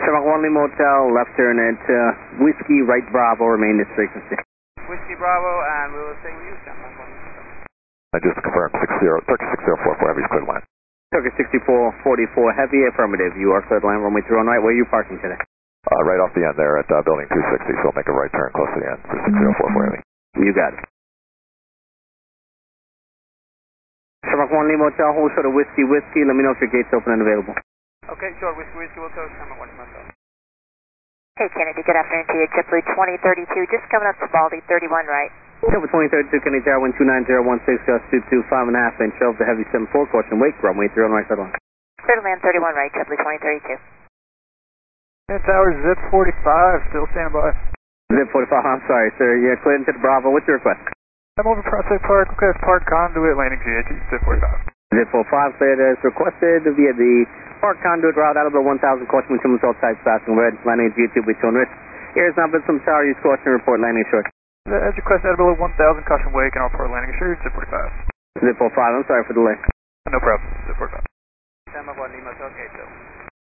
Shamrock 1 Lima Hotel, left turn at Whiskey, right Bravo, remain this frequency. Whiskey Bravo, and we will stay with you, Shamrock 1 Lima Hotel. I just confirmed 6044 Heavy cleared line. Turkish 6444 Heavy, affirmative. You are cleared line, runway 3 on right. Where are you parking today? Right off the end there at building 260, so make a right turn close to the end for 6044 Heavy. You got it. Shamrock 1 Lima Hotel, hold short of Whiskey. Let me know if your gate's open and available. Okay, sure. Whiskey will tow Shamrock 1 Lima Hotel. Hey Kennedy, good afternoon to you. JetBlue 2032, just coming up to Baldy, 31 right. Silver 2032, Kennedy Tower, wind 29016, gust 225 and a half, and 12 the heavy 74, caution wake, runway 3 on right side line. Clear to land 31 right, JetBlue 2032. Yeah, tower zip 45, still standing by. Zip 45, I'm sorry, sir. Yeah, cleared into the Bravo. What's your request? I'm over Prospect Park, request park conduit, landing GH, zip 45. Zip 45, cleared as requested via the Park Conduit route, Alabama 1000, caution with two all types, passing red, landing G2 with 200. Here is now been some tower use caution report, landing short. As requested, Alabama 1000, caution wake, and all port landing assured, zip 45. Zip 45, I'm sorry for the delay. No problem, zip 45. Shamrock 1 Lima Hotel, okay, Bill.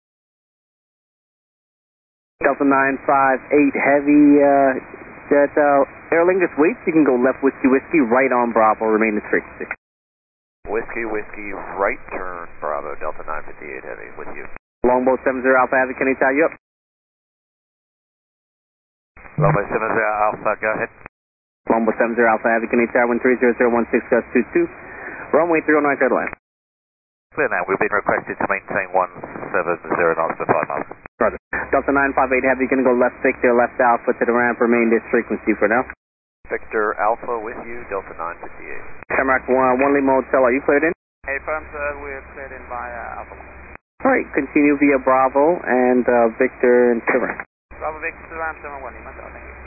Delta 958 Heavy, that Aer Lingus waits, you can go left Whiskey, right on Bravo, remain this frequency. Whiskey, right turn, Bravo, Delta 958 Heavy, with you. Longboat 70 Alpha Heavy, can I tie you up? Longboat 70 Alpha, go ahead. Longboat 70 Alpha Heavy, can I tie 13016, gust 22, runway 3 on right side line. Clear now, we've been requested to maintain 170 knots to 5 knots. Roger. Delta 958 Heavy, going to go left Victor, left Alpha to the ramp, remain this frequency for now. Victor Alpha with you, Delta 958. Shamrock 1 Lima Hotel, are you cleared in? Hey, firm, sir, we're cleared in by Alpha 1. Alright, continue via Bravo and Victor and Silver. Bravo Victor to the ramp, Shamrock 1 Lima Hotel, thank you.